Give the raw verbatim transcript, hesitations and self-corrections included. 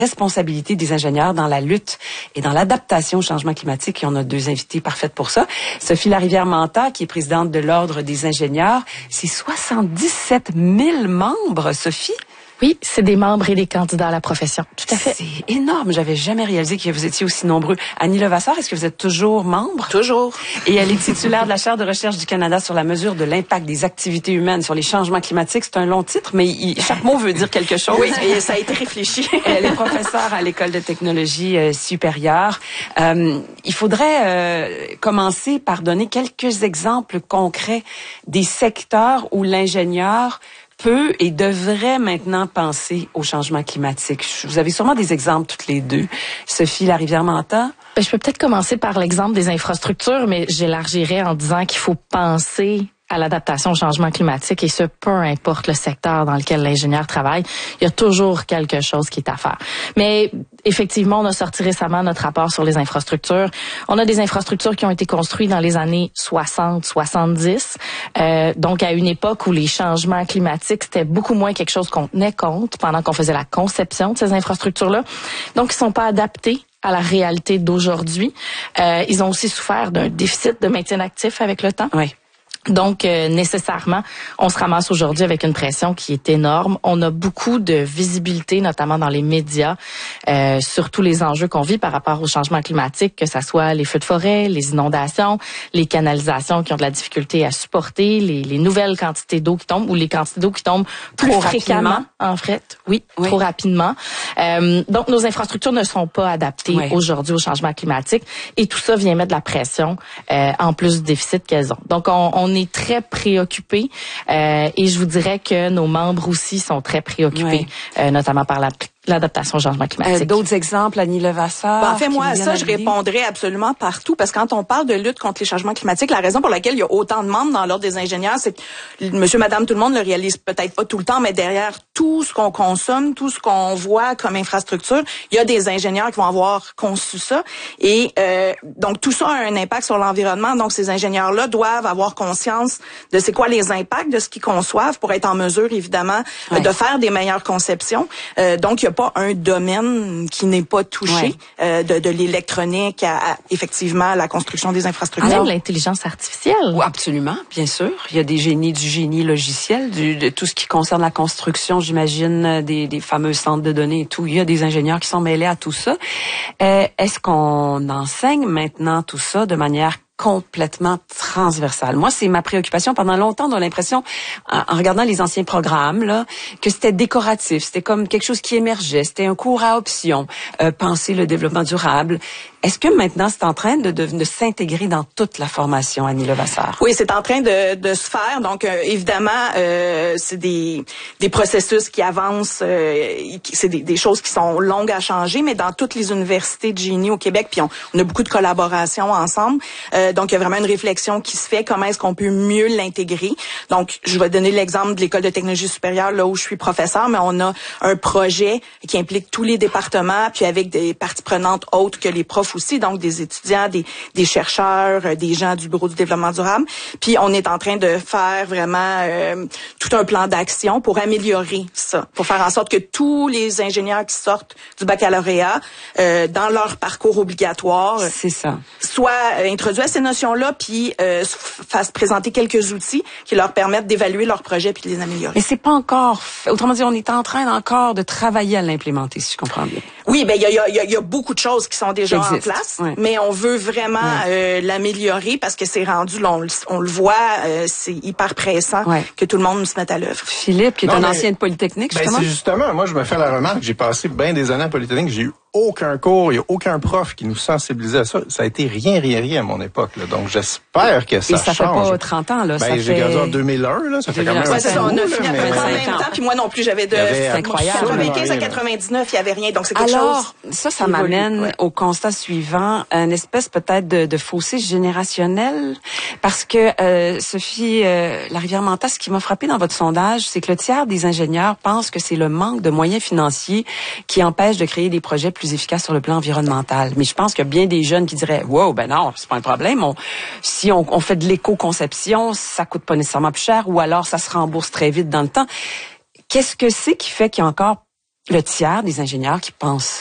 responsabilité des ingénieurs dans la lutte et dans l'adaptation au changement climatique. Et on a deux invités parfaites pour ça. Sophie Larivière-Manta, qui est présidente de l'Ordre des ingénieurs. C'est soixante-dix-sept mille membres, Sophie? Oui, c'est des membres et des candidats à la profession. Tout à fait. C'est énorme. J'avais jamais réalisé que vous étiez aussi nombreux. Annie Levasseur, est-ce que vous êtes toujours membre? Toujours. Et elle est titulaire de la chaire de recherche du Canada sur la mesure de l'impact des activités humaines sur les changements climatiques. C'est un long titre, mais il, chaque mot veut dire quelque chose. Oui, et ça a été réfléchi. Elle est professeure à l'École de technologie euh, supérieure. Euh, il faudrait euh, commencer par donner quelques exemples concrets des secteurs où l'ingénieur peut et devrait maintenant penser au changement climatique. Vous avez sûrement des exemples toutes les deux. Sophie Larivière-Manta? Ben, je peux peut-être commencer par l'exemple des infrastructures, mais j'élargirais en disant qu'il faut penser à l'adaptation au changement climatique, et ce, peu importe le secteur dans lequel l'ingénieur travaille, il y a toujours quelque chose qui est à faire. Mais effectivement, on a sorti récemment notre rapport sur les infrastructures. On a des infrastructures qui ont été construites dans les années soixante, soixante-dix, euh, donc à une époque où les changements climatiques, c'était beaucoup moins quelque chose qu'on tenait compte pendant qu'on faisait la conception de ces infrastructures-là. Donc, ils sont pas adaptés à la réalité d'aujourd'hui. Euh, ils ont aussi souffert d'un déficit de maintien actif avec le temps. Oui. Donc, euh, nécessairement, on se ramasse aujourd'hui avec une pression qui est énorme. On a beaucoup de visibilité, notamment dans les médias, euh, sur tous les enjeux qu'on vit par rapport au changement climatique, que ça soit les feux de forêt, les inondations, les canalisations qui ont de la difficulté à supporter, les, les nouvelles quantités d'eau qui tombent ou les quantités d'eau qui tombent plus trop fréquemment, rapidement. en fait. Oui, oui, trop rapidement. Euh, donc, nos infrastructures ne sont pas adaptées oui. aujourd'hui au changement climatique, et tout ça vient mettre de la pression euh, en plus du déficit qu'elles ont. Donc, on, on On est très préoccupés euh, et je vous dirais que nos membres aussi sont très préoccupés, oui. euh, notamment par la l'adaptation au changement climatique. Euh, d'autres exemples, Annie Levasseur? Ben, en fait, moi, ça, je répondrais absolument partout, parce que quand on parle de lutte contre les changements climatiques, la raison pour laquelle il y a autant de membres dans l'Ordre des ingénieurs, c'est que monsieur, madame, tout le monde le réalise peut-être pas tout le temps, mais derrière tout ce qu'on consomme, tout ce qu'on voit comme infrastructure, il y a des ingénieurs qui vont avoir conçu ça. Et euh, donc, tout ça a un impact sur l'environnement. Donc, ces ingénieurs-là doivent avoir conscience de c'est quoi les impacts de ce qu'ils conçoivent pour être en mesure, évidemment, ouais. de faire des meilleures conceptions. Euh, donc, il y a pas un domaine qui n'est pas touché, ouais. euh, de, de l'électronique à, à effectivement la construction des infrastructures. Même l'intelligence artificielle. Oui, absolument, bien sûr. Il y a des génies du génie logiciel, du, de tout ce qui concerne la construction, j'imagine, des, des fameux centres de données et tout. Il y a des ingénieurs qui sont mêlés à tout ça. Euh, est-ce qu'on enseigne maintenant tout ça de manière complètement transversale? Moi, c'est ma préoccupation. Pendant longtemps, on a l'impression, en, en regardant les anciens programmes, là, que c'était décoratif, c'était comme quelque chose qui émergeait, c'était un cours à option, euh, penser le développement durable. Est-ce que maintenant, c'est en train de, de, de s'intégrer dans toute la formation, Annie Levasseur? Oui, c'est en train de, de se faire. Donc, euh, évidemment, euh, c'est des, des processus qui avancent. Euh, c'est des, des choses qui sont longues à changer, mais dans toutes les universités de génie au Québec, puis on, on a beaucoup de collaborations ensemble. Euh, donc, il y a vraiment une réflexion qui se fait. Comment est-ce qu'on peut mieux l'intégrer? Donc, je vais donner l'exemple de l'École de technologie supérieure, là où je suis professeur, mais on a un projet qui implique tous les départements, puis avec des parties prenantes autres que les profs aussi, donc des étudiants, des, des chercheurs, des gens du Bureau du développement durable. Puis on est en train de faire vraiment euh, tout un plan d'action pour améliorer ça, pour faire en sorte que tous les ingénieurs qui sortent du baccalauréat, euh, dans leur parcours obligatoire, c'est ça, soient euh, introduits à ces notions-là, puis euh, fassent présenter quelques outils qui leur permettent d'évaluer leurs projets puis de les améliorer. Mais c'est pas encore fait. Autrement dit, on est en train encore de travailler à l'implémenter, si je comprends bien. Oui, ben il y a, y, a, y a beaucoup de choses qui sont déjà Existe. en place, ouais. mais on veut vraiment ouais. euh, l'améliorer parce que c'est rendu, là, on, on le voit, euh, c'est hyper pressant ouais. que tout le monde se mette à l'œuvre. Philippe, qui est non, un mais, ancien de Polytechnique, justement. Ben c'est justement, moi je me fais la remarque, j'ai passé bien des années à Polytechnique, j'ai eu aucun cours, il y a aucun prof qui nous sensibilisait à ça. Ça a été rien, rien, rien à mon époque. Là. Donc j'espère que ça change. Et ça change. fait pas trente ans, là. Ben, ça j'ai fait... gradué en deux mille un, là. Ça fait quand même ouais, un c'est ça, on a fini mais... en même temps, puis moi non plus, j'avais de quatre-vingt-quinze à quatre-vingt-dix-neuf, il y avait rien. Donc c'est quelque Alors, chose. ça, ça m'amène ouais. au constat suivant, une espèce peut-être de, de fossé générationnel, parce que euh, Sophie euh, Larivière-Manta, ce qui m'a frappé dans votre sondage, c'est que le tiers des ingénieurs pensent que c'est le manque de moyens financiers qui empêche de créer des projets plus efficaces sur le plan environnemental. Mais je pense qu'il y a bien des jeunes qui diraient, wow, ben non, c'est pas un problème. On, si on, on fait de l'éco-conception, ça coûte pas nécessairement plus cher, ou alors ça se rembourse très vite dans le temps. Qu'est-ce que c'est qui fait qu'il y a encore le tiers des ingénieurs qui pensent